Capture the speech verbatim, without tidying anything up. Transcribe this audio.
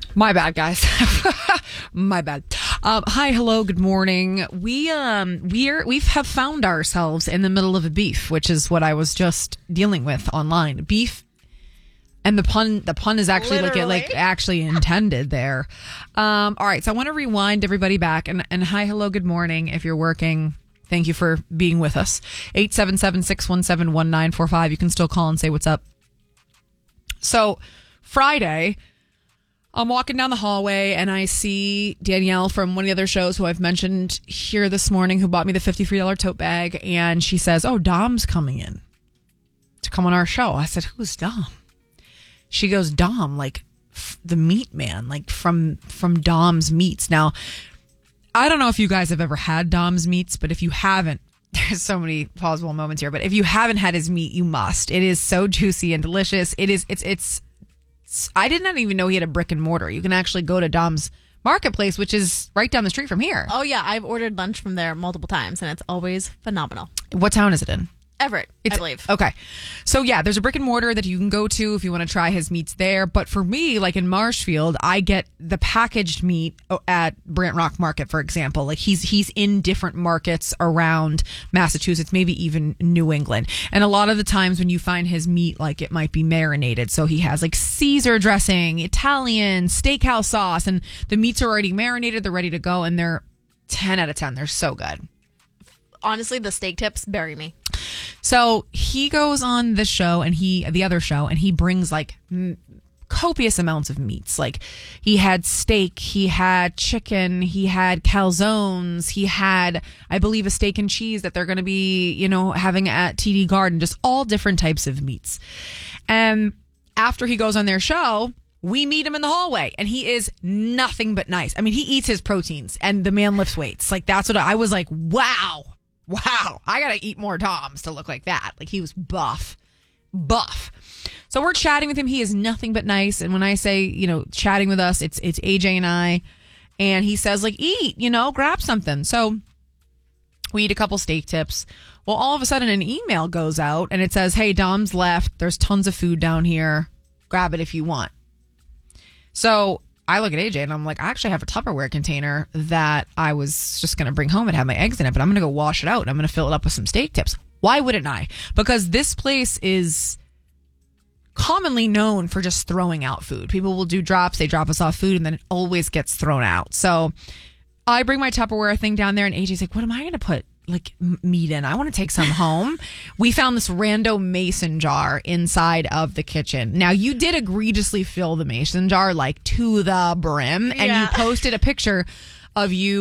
My bad, guys. My bad. Um, hi, hello, good morning. We um we're we have found ourselves in the middle of a beef, which is what I was just dealing with online. Beef, and the pun the pun is actually like, like actually intended there. Um, all right, so I want to rewind everybody back and and hi, hello, good morning. If you're working, thank you for being with us. eight seven seven, six one seven, one nine four five. You can still call and say what's up. So Friday, I'm walking down the hallway and I see Danielle from one of the other shows who I've mentioned here this morning, who bought me the fifty-three dollars tote bag. And she says, oh, Dom's coming in to come on our show. I said, who's Dom? She goes, Dom, like f- the meat man, like from, from Dom's Meats. Now, I don't know if you guys have ever had Dom's Meats, but if you haven't, there's so many plausible moments here, but if you haven't had his meat, you must. It is so juicy and delicious. It is, it's, it's, I did not even know he had a brick and mortar. You can actually go to Dom's Marketplace, which is right down the street from here. Oh, yeah. I've ordered lunch from there multiple times, and it's always phenomenal. What town is it in? Everett, it's, I believe. Okay. So, yeah, there's a brick and mortar that you can go to if you want to try his meats there. But for me, like in Marshfield, I get the packaged meat at Brant Rock Market, for example. Like he's he's in different markets around Massachusetts, maybe even New England. And a lot of the times when you find his meat, like it might be marinated. So he has like Caesar dressing, Italian, steakhouse sauce, and the meats are already marinated. They're ready to go, and they're ten out of ten. They're so good. Honestly, the steak tips bury me. So he goes on the show and he, the other show, and he brings like m- copious amounts of meats. Like he had steak, he had chicken, he had calzones, he had, I believe, a steak and cheese that they're going to be, you know, having at T D Garden, just all different types of meats. And after he goes on their show, we meet him in the hallway and he is nothing but nice. I mean, he eats his proteins and the man lifts weights. Like that's what I, I was like, wow. Wow, I got to eat more Doms to look like that. Like he was buff, buff. So we're chatting with him. He is nothing but nice. And when I say, you know, chatting with us, it's it's A J and I. And he says, like, eat, you know, grab something. So we eat a couple steak tips. Well, all of a sudden an email goes out and it says, hey, Dom's left. There's tons of food down here. Grab it if you want. So I look at A J and I'm like, I actually have a Tupperware container that I was just going to bring home and have my eggs in it, but I'm going to go wash it out and I'm going to fill it up with some steak tips. Why wouldn't I? Because this place is commonly known for just throwing out food. People will do drops, they drop us off food, and then it always gets thrown out. So I bring my Tupperware thing down there and A J's like, what am I going to put like m- meat in? I want to take some home. We found this rando mason jar inside of the kitchen. Now you did egregiously fill the mason jar like to the brim, and yeah. you posted a picture of you